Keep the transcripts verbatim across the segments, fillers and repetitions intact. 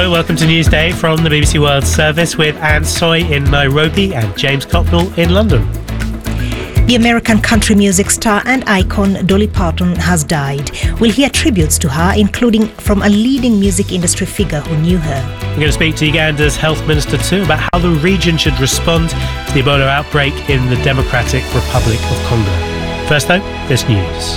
Hello, welcome to Newsday from the B B C World Service with Anne Soy in Nairobi and James Cocknell in London. The American country music star and icon Dolly Parton has died. We'll hear tributes to her, including from a leading music industry figure who knew her. We're going to speak to Uganda's health minister too about how the region should respond to the Ebola outbreak in the Democratic Republic of Congo. First though, this news.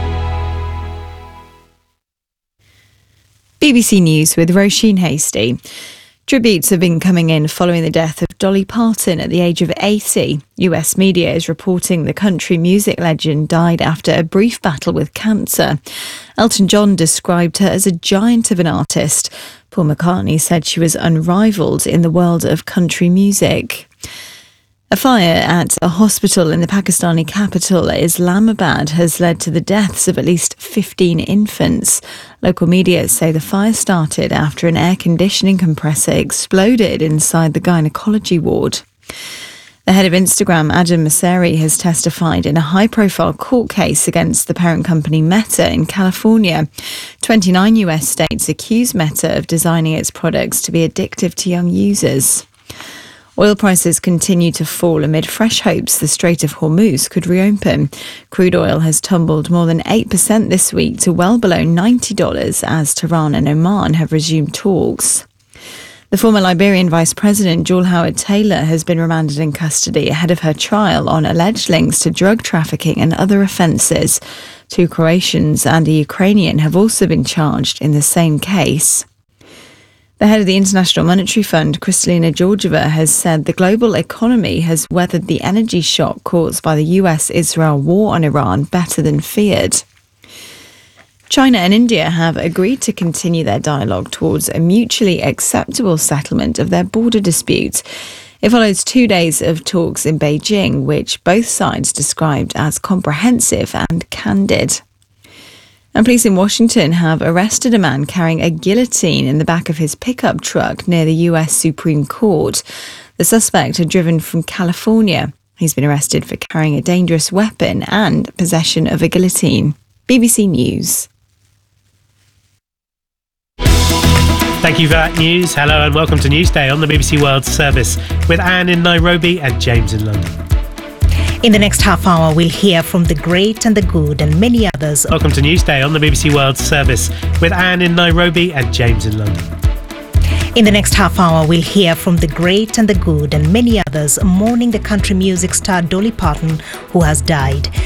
B B C News with Roisin Hasty. Tributes have been coming in following the death of Dolly Parton at the age of eighty. U S media is reporting the country music legend died after a brief battle with cancer. Elton John described her as a giant of an artist. Paul McCartney said she was unrivalled in the world of country music. A fire at a hospital in the Pakistani capital, Islamabad, has led to the deaths of at least fifteen infants. Local media say the fire started after an air conditioning compressor exploded inside the gynecology ward. The head of Instagram, Adam Mosseri, has testified in a high-profile court case against the parent company Meta in California. twenty-nine U S states accuse Meta of designing its products to be addictive to young users. Oil prices continue to fall amid fresh hopes the Strait of Hormuz could reopen. Crude oil has tumbled more than eight percent this week to well below ninety dollars as Tehran and Oman have resumed talks. The former Liberian Vice President, Jewel Howard Taylor, has been remanded in custody ahead of her trial on alleged links to drug trafficking and other offences. Two Croatians and a Ukrainian have also been charged in the same case. The head of the International Monetary Fund, Kristalina Georgieva, has said the global economy has weathered the energy shock caused by the U S-Israel war on Iran better than feared. China and India have agreed to continue their dialogue towards a mutually acceptable settlement of their border dispute. It follows two days of talks in Beijing, which both sides described as comprehensive and candid. And police in Washington have arrested a man carrying a guillotine in the back of his pickup truck near the U S Supreme Court. The suspect had driven from California. He's been arrested for carrying a dangerous weapon and possession of a guillotine. B B C News. Thank you for that news. Hello and welcome to Newsday on the B B C World Service with Anne in Nairobi and James in London. In the next half hour, we'll hear from the great and the good and many others. Welcome to Newsday on the B B C World Service with Anne in Nairobi and James in London. In the next half hour, we'll hear from the great and the good and many others mourning the country music star Dolly Parton, who has died.